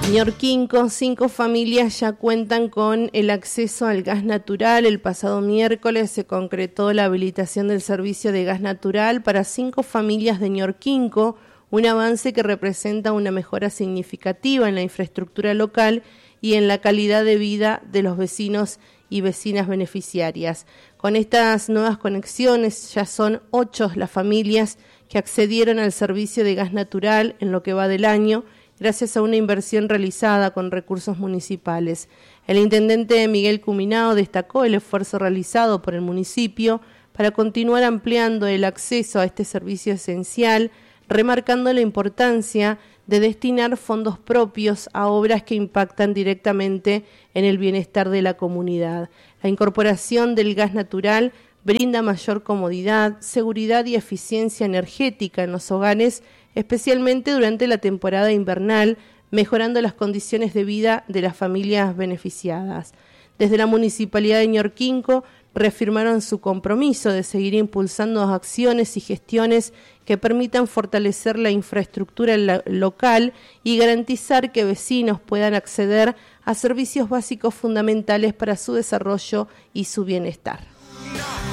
Ñorquinco, 5 familias ya cuentan con el acceso al gas natural. El pasado miércoles se concretó la habilitación del servicio de gas natural para 5 familias de Ñorquinco, un avance que representa una mejora significativa en la infraestructura local y en la calidad de vida de los vecinos y vecinas beneficiarias. Con estas nuevas conexiones ya son 8 las familias que accedieron al servicio de gas natural en lo que va del año, gracias a una inversión realizada con recursos municipales. El intendente Miguel Cuminao destacó el esfuerzo realizado por el municipio para continuar ampliando el acceso a este servicio esencial, remarcando la importancia de destinar fondos propios a obras que impactan directamente en el bienestar de la comunidad. La incorporación del gas natural brinda mayor comodidad, seguridad y eficiencia energética en los hogares, especialmente durante la temporada invernal, mejorando las condiciones de vida de las familias beneficiadas. Desde la Municipalidad de Ñorquinco reafirmaron su compromiso de seguir impulsando acciones y gestiones que permitan fortalecer la infraestructura local y garantizar que vecinos puedan acceder a servicios básicos fundamentales para su desarrollo y su bienestar.